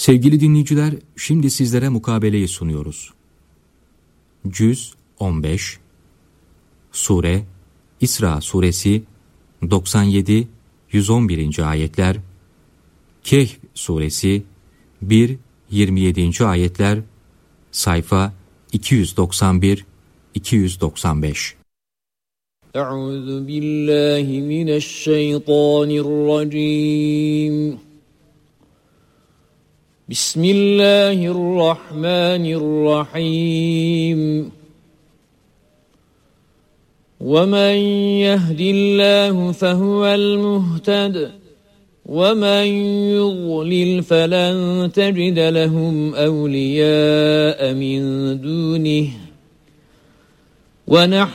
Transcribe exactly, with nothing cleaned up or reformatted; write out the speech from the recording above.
Sevgili dinleyiciler, şimdi sizlere mukabeleyi sunuyoruz. Cüz on beş, Sure, İsra Suresi doksan yedi yüz on birinci ayetler, Kehf Suresi bir yirmi yedinci ayetler, sayfa iki yüz doksan bir iki yüz doksan beş. Euzu billahi mineşşeytanirracim. Bismillahirrahmanirrahim. وَمَنْ يَهْدِ اللّٰهُ فَهُوَ الْمُهْتَدِ وَمَنْ يُضْلِلْ فَلَنْ تَجِدَ لَهُمْ أَوْلِيَاءَ مِنْ دُونِهِ وَنَحْنُ